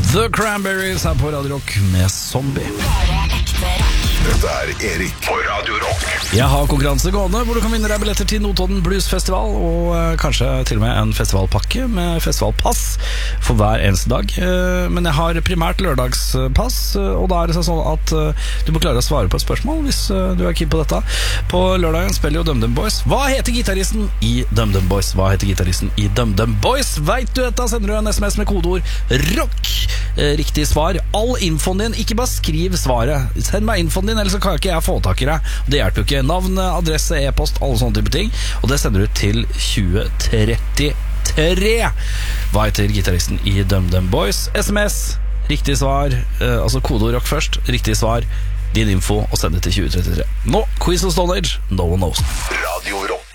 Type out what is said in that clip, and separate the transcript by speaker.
Speaker 1: The Cranberries her på Radio Rock med Zombie.
Speaker 2: Dette Erik på Radio Rock.
Speaker 1: Jeg har konkurranse gående hvor du kan vinne deg billetter til Notodden Blues Festival, og kanskje til og med en festivalpakke med festivalpass for hver eneste dag. Men jeg har primært lørdagspass, og da er det sånn at du må klare å svare på et spørsmål hvis du er keen på dette. På lørdagen spiller jo DumDum Boys. Hva heter gitaristen i DumDum Boys? Hva heter gitaristen i DumDum Boys? Vet du dette, sender du en SMS med kodeord ROCK. Riktig svar. All infoen din, ikke bare skriv svaret. Send meg infoen din, ellers så kan ikke jeg få tak i deg. Det hjelper jo ikke. Navn, adresse, e-post, alle sånne type ting. Og det sender du til 2033. Hva heter gitaristen i DumDum Boys? SMS, riktig svar, altså kodeord rock først, riktig svar, din info, og send det til 2033. Nå, Quiz of Stone Age, No One Knows.
Speaker 2: Radio Rock.